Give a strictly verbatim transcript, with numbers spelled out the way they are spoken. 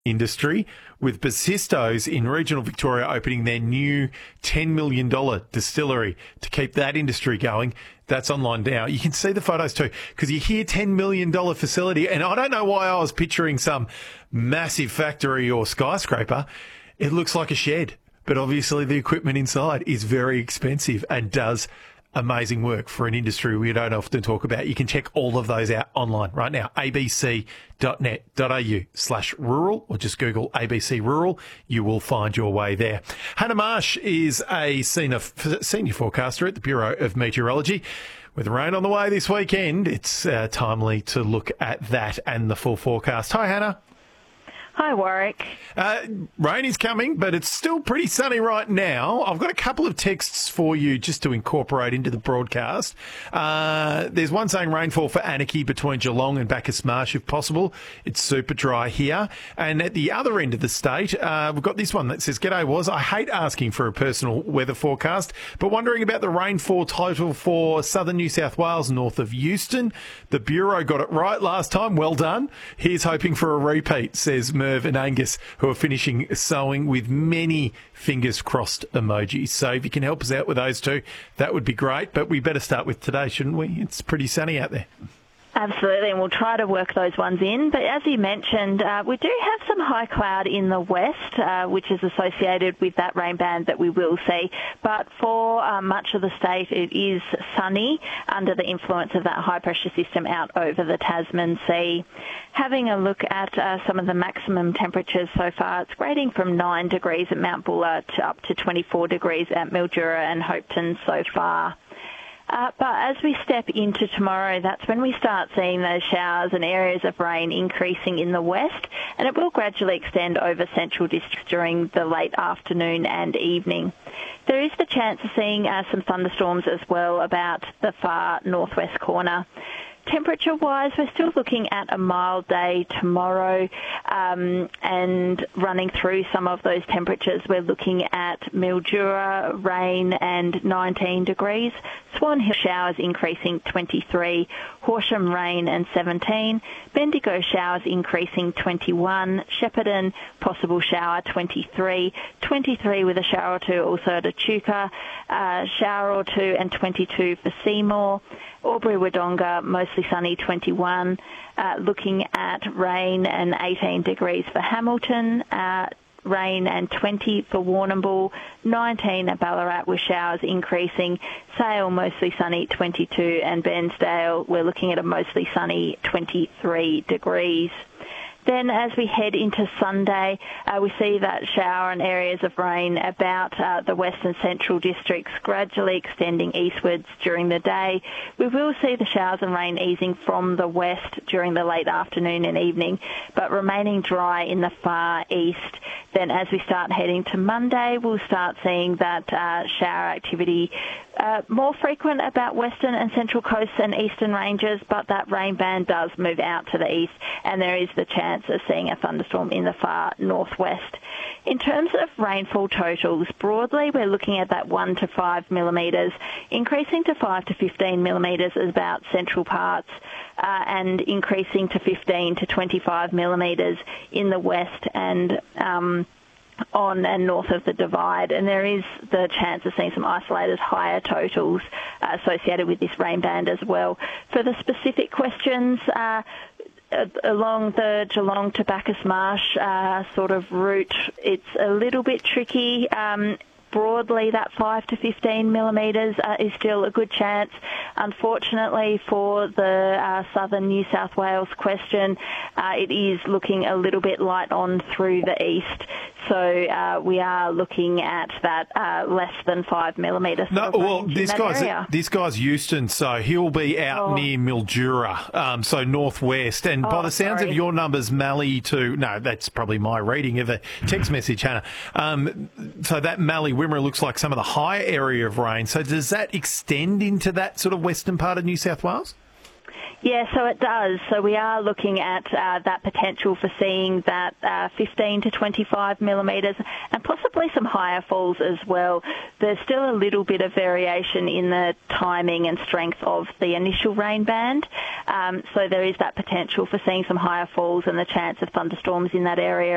industry, with Basistos in regional Victoria opening their new ten million dollars distillery to keep that industry going. That's online now. You can see the photos too, because you hear ten million dollars facility, and I don't know why I was picturing some massive factory or skyscraper. It looks like a shed, but obviously the equipment inside is very expensive and does amazing work for an industry we don't often talk about. You can check all of those out online right now, abc dot net dot a u slash rural, or just Google A B C Rural. You will find your way there. Hannah Marsh is a senior, senior forecaster at the Bureau of Meteorology. With rain on the way this weekend, it's uh, timely to look at that and the full forecast. Hi, Hannah. Hi, Warwick. Uh, rain is coming, but it's still pretty sunny right now. I've got a couple of texts for you just to incorporate into the broadcast. Uh, there's one saying rainfall for Anarchy between Geelong and Bacchus Marsh, if possible. It's super dry here. And at the other end of the state, uh, we've got this one that says, G'day, Was. I hate asking for a personal weather forecast, but wondering about the rainfall total for southern New South Wales, north of Euston. The Bureau got it right last time. Well done. Here's hoping for a repeat, says Merv and Angus, who are finishing sowing with many fingers crossed emojis. So if you can help us out with those two, that would be great. But we better start with today, shouldn't we? It's pretty sunny out there. Absolutely, and we'll try to work those ones in. But as you mentioned, uh, we do have some high cloud in the west, uh, which is associated with that rain band that we will see. But for uh, much of the state, it is sunny under the influence of that high-pressure system out over the Tasman Sea. Having a look at uh, some of the maximum temperatures so far, it's grading from nine degrees at Mount Buller to up to twenty-four degrees at Mildura and Hopeton so far. Uh, but as we step into tomorrow, that's when we start seeing those showers and areas of rain increasing in the west, and it will gradually extend over central districts during the late afternoon and evening. There is the chance of seeing uh, some thunderstorms as well about the far northwest corner. Temperature-wise, we're still looking at a mild day tomorrow, um, and running through some of those temperatures, we're looking at Mildura, rain and nineteen degrees, Swan Hill showers increasing twenty-three, Horsham rain and seventeen, Bendigo showers increasing twenty-one, Shepparton possible shower twenty-three, twenty-three with a shower or two also at Echuca, uh, shower or two and twenty-two for Seymour, Albury-Wodonga mostly sunny twenty-one, uh, looking at rain and eighteen degrees for Hamilton, uh, rain and twenty for Warrnambool, nineteen at Ballarat with showers increasing, Sale mostly sunny twenty-two, and Bairnsdale we're looking at a mostly sunny twenty-three degrees. Then as we head into Sunday, uh, we see that shower and areas of rain about uh, the western central districts gradually extending eastwards during the day. We will see the showers and rain easing from the west during the late afternoon and evening, but remaining dry in the far east. Then as we start heading to Monday, we'll start seeing that uh, shower activity uh, more frequent about western and central coasts and eastern ranges, but that rain band does move out to the east, and there is the chance of seeing a thunderstorm in the far northwest. In terms of rainfall totals, broadly we're looking at that one to five millimetres, increasing to five to fifteen millimetres as about central parts, uh, and increasing to fifteen to twenty-five millimetres in the west and um, on and north of the Divide, and there is the chance of seeing some isolated higher totals uh, associated with this rain band as well. For the specific questions, uh, along the Geelong to Bacchus Marsh uh, sort of route, it's a little bit tricky. Um, broadly, that five to fifteen millimetres uh, is still a good chance. Unfortunately, for the uh, southern New South Wales question, uh, it is looking a little bit light on through the east. So uh, we are looking at that uh, less than five millimetres. No, well, this guy's area. this guy's Euston, so he'll be out oh. near Mildura, um, so northwest. And oh, by the sounds sorry. of your numbers, Mallee to no, that's probably my reading of a text message, Hannah. Um, so that Mallee Wimmera looks like some of the higher area of rain. So does that extend into that sort of western part of New South Wales? Yeah, so it does. So we are looking at uh, that potential for seeing that uh, fifteen to twenty-five millimetres and possibly some higher falls as well. There's still a little bit of variation in the timing and strength of the initial rain band. Um, so there is that potential for seeing some higher falls and the chance of thunderstorms in that area